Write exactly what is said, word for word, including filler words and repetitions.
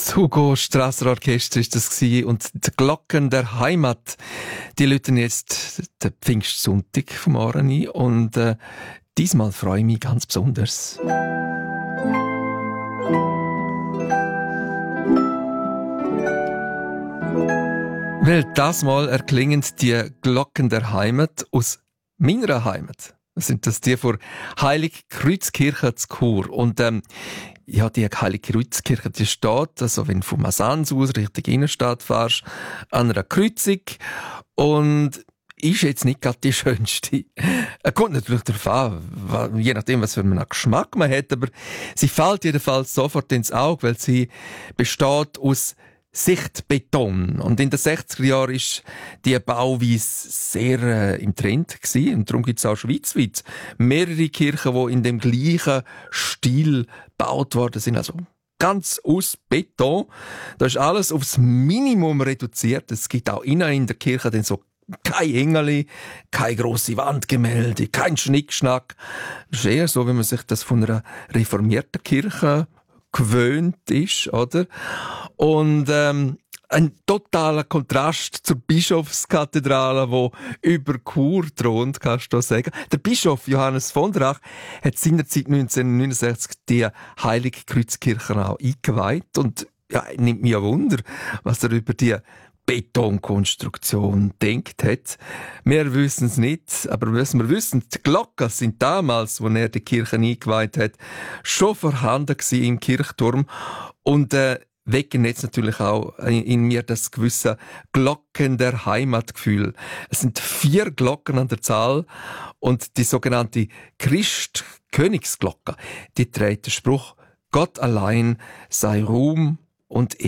Das Hugo Strasser Orchester ist das gewesen. Und die Glocken der Heimat, die läuten jetzt den Pfingstsonntag vom Ohren ein. Und äh, diesmal freue ich mich ganz besonders. Weil das Mal erklingen die Glocken der Heimat aus meiner Heimat. Das sind das die vor Heilig Kreuzkirche zu Chur. Und ähm, ja, die Heilige Kreuzkirche, die steht, also wenn du vom Masanz aus Richtung Innenstadt fährst, an einer Kreuzung und ist jetzt nicht gerade die schönste. Er kommt natürlich darauf an, je nachdem, was für einen Geschmack man hat, aber sie fällt jedenfalls sofort ins Auge, weil sie besteht aus Sichtbeton. Und in den sechziger Jahren ist die Bauweise sehr äh, im Trend gewesen. Und darum gibt es auch schweizweit mehrere Kirchen, die in dem gleichen Stil gebaut worden sind. Also ganz aus Beton. Da ist alles aufs Minimum reduziert. Es gibt auch innen in der Kirche dann so kein Engel, keine grosse Wandgemälde, kein Schnickschnack. Das ist eher so, wie man sich das von einer reformierten Kirche gewöhnt ist, oder? Und ähm, ein totaler Kontrast zur Bischofskathedrale, wo über Chur thront, kannst du sagen. Der Bischof Johannes von Drach hat seinerzeit neunzehnhundertneunundsechzig die Heilige Kreuzkirche auch eingeweiht. Und ja, nimmt mich ein Wunder, was er über die Betonkonstruktion denkt hat. Wir wissen es nicht, aber was wir wissen, die Glocken sind damals, als er die Kirche eingeweiht hat, schon vorhanden gewesen im Kirchturm und äh, wecken jetzt natürlich auch in mir das gewisse Glocken der Heimatgefühl. Es sind vier Glocken an der Zahl und die sogenannte Christ-Königsglocke, die trägt den Spruch: Gott allein sei Ruhm und Ehre.